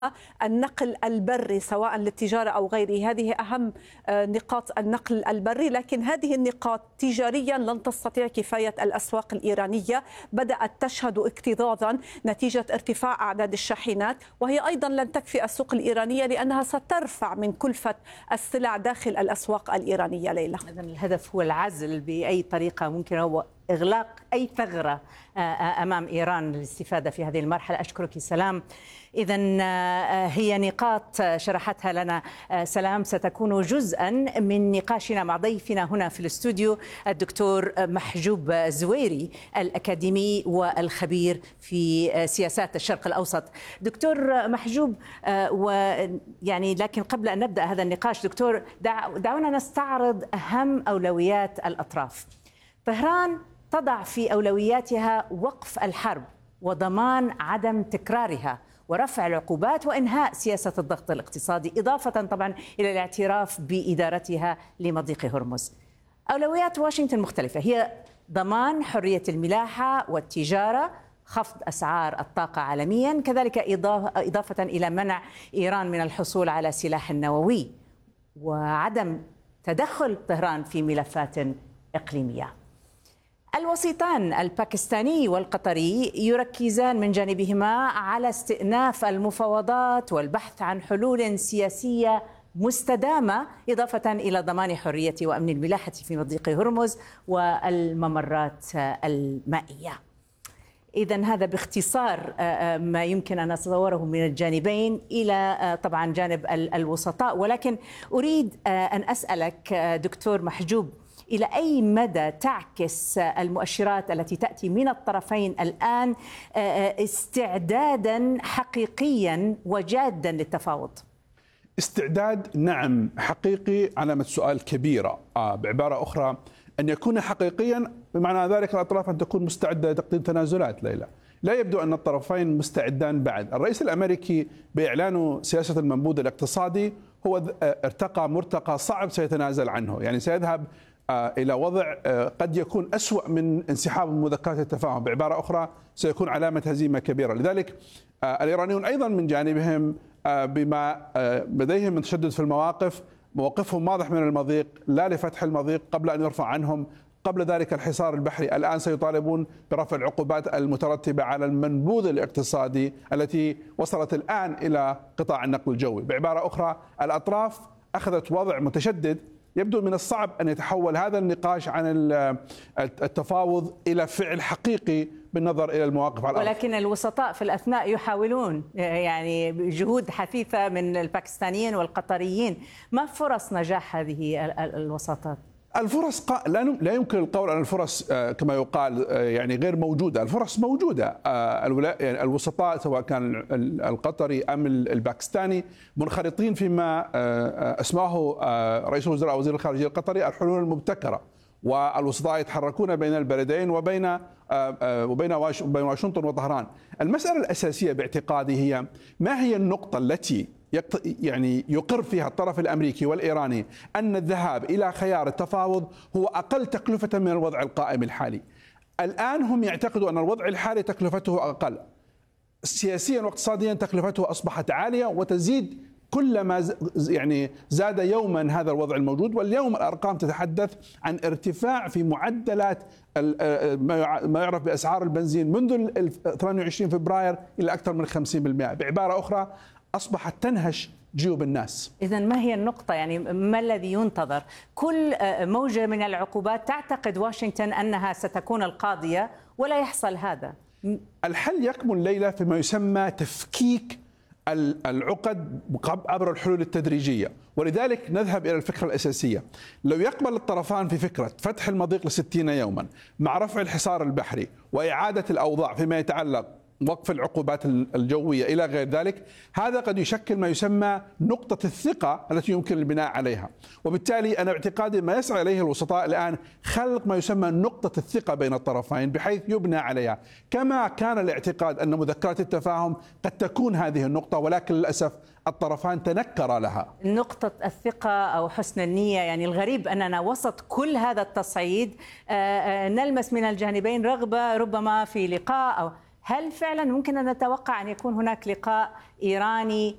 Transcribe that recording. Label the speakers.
Speaker 1: النقل البري سواء للتجارة أو غيره. هذه أهم نقاط النقل البري، لكن هذه النقاط تجاريا لن تستطيع كفاية الأسواق الإيرانية. بدأت تشهد اكتظاظا نتيجة ارتفاع أعداد الشاحنات، وهي أيضا لن تكفي السوق الإيرانية لأنها سترفع من كلفة السلع داخل الأسواق الإيرانية. ليلى،
Speaker 2: إذن الهدف هو العزل بأي طريقة ممكنة، هو إغلاق أي ثغرة أمام إيران للاستفادة في هذه المرحلة. أشكرك سلام. إذن هي نقاط شرحتها لنا سلام ستكون جزءا من نقاشنا مع ضيفنا هنا في الاستوديو الدكتور محجوب زويري، الأكاديمي والخبير في سياسات الشرق الأوسط. دكتور محجوب، ويعني لكن قبل أن نبدأ هذا النقاش دكتور، دعونا نستعرض أهم أولويات الأطراف. طهران تضع في أولوياتها وقف الحرب وضمان عدم تكرارها ورفع العقوبات وإنهاء سياسة الضغط الاقتصادي، إضافة طبعا إلى الاعتراف بإدارتها لمضيق هرمز. أولويات واشنطن مختلفة، هي ضمان حرية الملاحة والتجارة، خفض أسعار الطاقة عالميا، كذلك إضافة إلى منع إيران من الحصول على سلاح نووي، وعدم تدخل طهران في ملفات إقليمية. الوسيطان الباكستاني والقطري يركزان من جانبهما على استئناف المفاوضات والبحث عن حلول سياسية مستدامة، إضافة إلى ضمان حرية وأمن الملاحة في مضيق هرمز والممرات المائية. إذن هذا باختصار ما يمكن أن نتصوره من الجانبين إلى طبعا جانب الوسطاء. ولكن أريد أن أسألك دكتور محجوب، إلى أي مدى تعكس المؤشرات التي تأتي من الطرفين الآن استعدادا حقيقيا وجادا للتفاوض؟
Speaker 3: استعداد نعم حقيقي، علامة سؤال كبيرة. بعبارة أخرى، أن يكون حقيقيا بمعنى ذلك الأطراف أن تكون مستعدة لتقديم تنازلات. ليلى، لا يبدو أن الطرفين مستعدان بعد. الرئيس الأمريكي بإعلانه سياسة المنبوذ الاقتصادي هو ارتقى مرتقى صعب سيتنازل عنه، يعني سيذهب إلى وضع قد يكون أسوأ من انسحاب مذكرات التفاهم. بعبارة أخرى، سيكون علامة هزيمة كبيرة. لذلك الإيرانيون أيضا من جانبهم بما لديهم من تشدد في المواقف، موقفهم واضح من المضيق، لا لفتح المضيق قبل أن يرفع عنهم قبل ذلك الحصار البحري. الآن سيطالبون برفع العقوبات المترتبة على المنبوذ الاقتصادي التي وصلت الآن إلى قطاع النقل الجوي. بعبارة أخرى، الأطراف أخذت وضع متشدد. يبدو من الصعب أن يتحول هذا النقاش عن التفاوض إلى فعل حقيقي بالنظر إلى المواقف على الأرض.
Speaker 2: ولكن الوسطاء في الأثناء يحاولون، يعني بجهود حثيثة من الباكستانيين والقطريين. ما فرص نجاح هذه الوساطات؟
Speaker 3: الفرص لا يمكن القول أن الفرص كما يقال يعني غير موجودة. الفرص موجودة. يعني الوسطاء سواء كان القطري أم الباكستاني منخرطين فيما أسماه رئيس الوزراء وزير الخارجية القطري الحلول المبتكرة، والوسطاء يتحركون بين البلدين وبين واشنطن وطهران. المسألة الأساسية باعتقادي هي ما هي النقطة التي يعني يقر فيها الطرف الأمريكي والإيراني أن الذهاب إلى خيار التفاوض هو أقل تكلفة من الوضع القائم الحالي. الآن هم يعتقدوا أن الوضع الحالي تكلفته أقل، سياسيا واقتصاديا تكلفته أصبحت عالية وتزيد كلما يعني زاد يوما هذا الوضع الموجود. واليوم الأرقام تتحدث عن ارتفاع في معدلات ما يعرف بأسعار البنزين منذ 28 فبراير إلى أكثر من 50%. بعبارة أخرى، أصبحت تنهش جيوب الناس.
Speaker 2: إذن ما هي النقطة؟ يعني ما الذي ينتظر؟ كل موجة من العقوبات تعتقد واشنطن أنها ستكون القاضية ولا يحصل هذا.
Speaker 3: الحل يكمن ليلى فيما يسمى تفكيك العقد عبر الحلول التدريجية، ولذلك نذهب إلى الفكرة الأساسية. لو يقبل الطرفان في فكرة فتح المضيق ل60 يوما مع رفع الحصار البحري وإعادة الأوضاع فيما يتعلق وقف العقوبات الجوية إلى غير ذلك، هذا قد يشكل ما يسمى نقطة الثقة التي يمكن البناء عليها. وبالتالي أنا باعتقادي ما يسعى إليه الوسطاء الآن خلق ما يسمى نقطة الثقة بين الطرفين بحيث يبنى عليها، كما كان الاعتقاد أن مذكرات التفاهم قد تكون هذه النقطة، ولكن للأسف الطرفان تنكرا لها.
Speaker 2: نقطة الثقة أو حسن النية، يعني الغريب أننا وسط كل هذا التصعيد نلمس من الجانبين رغبة ربما في لقاء. أو هل فعلا ممكن أن نتوقع أن يكون هناك لقاء إيراني